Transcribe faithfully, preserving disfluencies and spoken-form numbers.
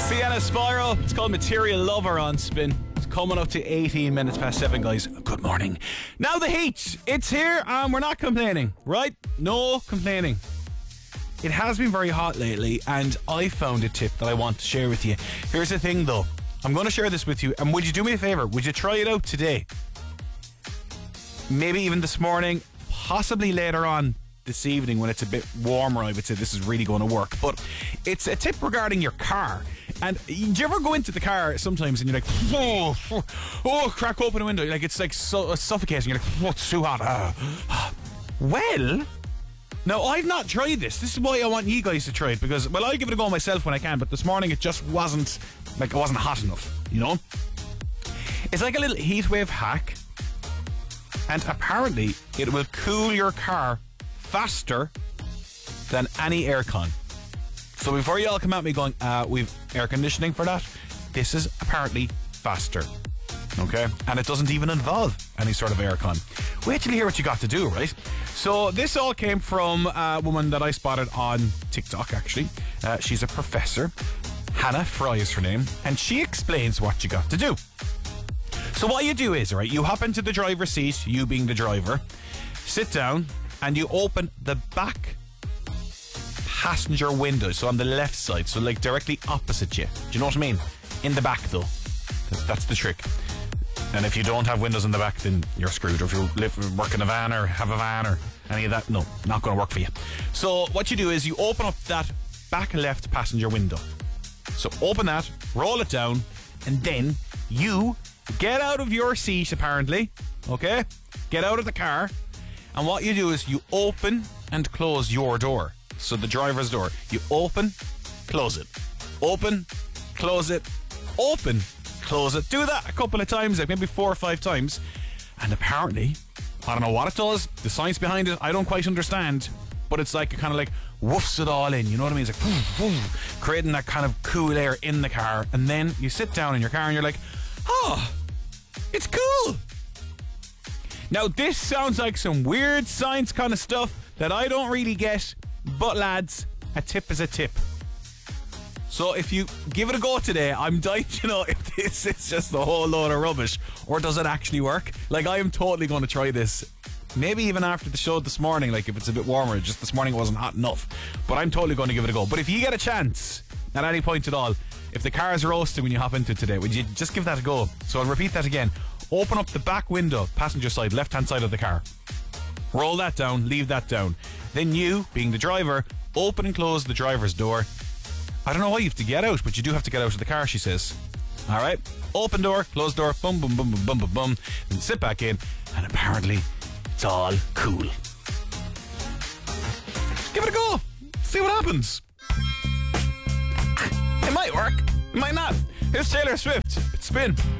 Sienna Spiral. It's called Material Lover on Spin. It's coming up to eighteen minutes past seven, guys. Good morning. Now the heat. It's here and we're not complaining, right? No complaining. It has been very hot lately and I found a tip that I want to share with you. Here's the thing though. I'm going to share this with you, and would you do me a favour? Would you try it out today? Maybe even this morning, possibly later on this evening when it's a bit warmer. I would say this is really going to work. But it's a tip regarding your car. And do you ever go into the car sometimes and you're like, oh, oh, oh crack open a window. Like it's like so, uh, suffocating. You're like, oh, it's too hot. Uh. Well, now I've not tried this. This is why I want you guys to try it, because, well, I'll give it a go myself when I can, but this morning it just wasn't, like, it wasn't hot enough, you know? It's like a little heat wave hack, and apparently it will cool your car faster than any aircon. So before you all come at me going, uh, we've air conditioning for that, this is apparently faster. Okay? And it doesn't even involve any sort of aircon. Wait till you hear what you got to do, right? So this all came from a woman that I spotted on TikTok, actually. Uh, she's a professor. Hannah Fry is her name. And she explains what you got to do. So what you do is, right, you hop into the driver's seat, you being the driver, sit down, and you open the back passenger window. So on the left side, so like directly opposite you. Do you know what I mean? In the back, though. That's, that's the trick. And if you don't have windows in the back, then you're screwed. Or if you live, work in a van or have a van or any of that, no, not going to work for you. So what you do is you open up that back left passenger window. So open that, roll it down, and then you get out of your seat, apparently. Okay? Get out of the car. And what you do is you open and close your door. So the driver's door. You open, close it. Open, close it. Open, close it. Do that a couple of times, like maybe four or five times. And apparently, I don't know what it does, the science behind it, I don't quite understand. But it's like it kind of like woofs it all in, you know what I mean? It's like woof, woof, creating that kind of cool air in the car. And then you sit down in your car and you're like, oh, it's cool. Now this sounds like some weird science kind of stuff that I don't really get. But lads, a tip is a tip. So if you give it a go today, I'm dying to know if this is just a whole load of rubbish or does it actually work. Like, I am totally going to try this. Maybe even after the show this morning, like if it's a bit warmer. Just this morning it wasn't hot enough. But I'm totally going to give it a go. But if you get a chance at any point at all, if the car is roasting when you hop into it today, would you just give that a go? So I'll repeat that again. Open up the back window, passenger side, left hand side of the car. Roll that down, leave that down. Then you, being the driver, open and close the driver's door. I don't know why you have to get out, but you do have to get out of the car, she says. Alright, open door, close door, boom, boom, boom, boom, boom, boom, boom. Then sit back in, and apparently it's all cool. Give it a go. See what happens. It might work. It might not. Here's Taylor Swift. It's Spin.